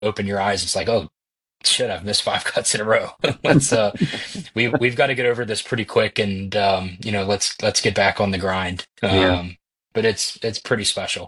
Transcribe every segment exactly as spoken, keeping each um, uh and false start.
open your eyes. It's like, oh shit, I've missed five cuts in a row. let's uh, we we've got to get over this pretty quick, and um, you know, let's let's get back on the grind. Yeah. Um, but it's it's pretty special.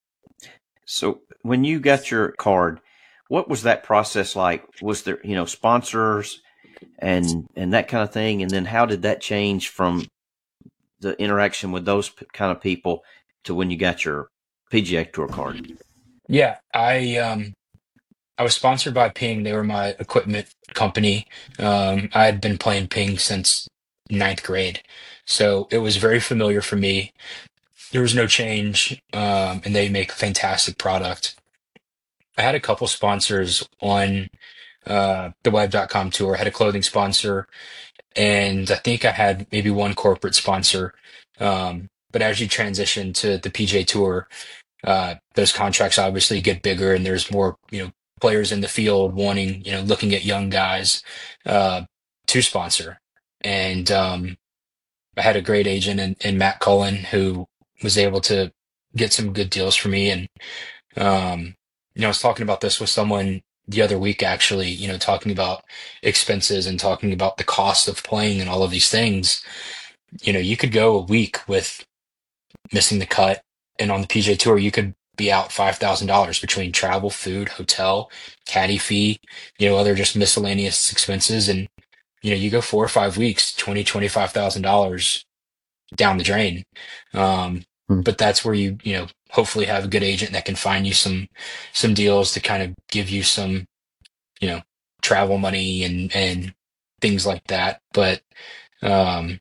So when you got your card, what was that process like? Was there, you know, sponsors and and that kind of thing? And then how did that change from the interaction with those p- kind of people to when you got your P G A Tour card? Yeah, I um I was sponsored by Ping. They were my equipment company. Um, I had been playing Ping since ninth grade, so it was very familiar for me. There was no change, um, and they make a fantastic product. I had a couple sponsors on uh, the web dot com tour. I had a clothing sponsor, and I think I had maybe one corporate sponsor. Um, but as you transition to the P G A Tour, uh, those contracts obviously get bigger, and there's more, you know, players in the field wanting, you know, looking at young guys uh, to sponsor. And um, I had a great agent in, in Matt Cullen who was able to get some good deals for me. And um, you know, I was talking about this with someone the other week, actually, you know, talking about expenses and talking about the cost of playing and all of these things. You know, you could go a week with missing the cut, and on the P G A Tour, you could be out five thousand dollars between travel, food, hotel, caddy fee, you know, other just miscellaneous expenses. And, you know, you go four or five weeks, twenty, twenty-five thousand dollars down the drain. Um, Hmm. but that's where you, you know, hopefully have a good agent that can find you some, some deals to kind of give you some, you know, travel money and, and things like that. But, um,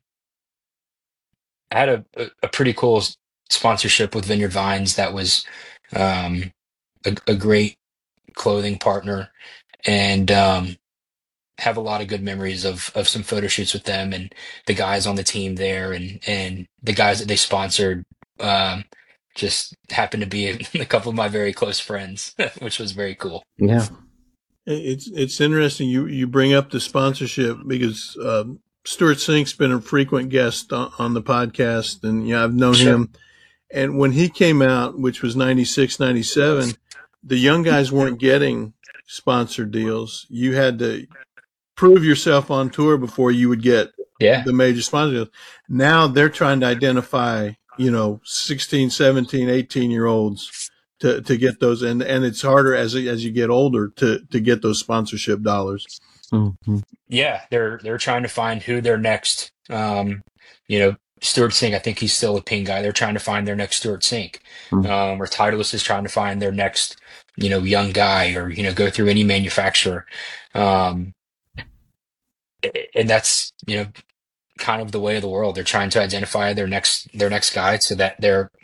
I had a, a, a pretty cool s- sponsorship with Vineyard Vines that was, um, a, a great clothing partner, and, um, have a lot of good memories of of some photo shoots with them and the guys on the team there, and and the guys that they sponsored um just happened to be a, a couple of my very close friends, which was very cool. Yeah. It's it's interesting you you bring up the sponsorship because um, Stuart Sink's been a frequent guest on, on the podcast, and yeah, I've known Sure. him. And when he came out, which was ninety-six, ninety-seven, the young guys weren't getting sponsored deals. You had to prove yourself on tour before you would get Yeah. the major sponsor deals. Now they're trying to identify, you know, sixteen, seventeen, eighteen year olds to, to get those. And, and it's harder as, as you get older to, to get those sponsorship dollars. Mm-hmm. Yeah, they're they're trying to find who their next um you know, Stuart Sink, I think he's still a Ping guy. They're trying to find their next Stuart Sink. Um, or Titleist is trying to find their next, you know, young guy, or, you know, go through any manufacturer. Um, and that's, you know, kind of the way of the world. They're trying to identify their next their next guy so that they're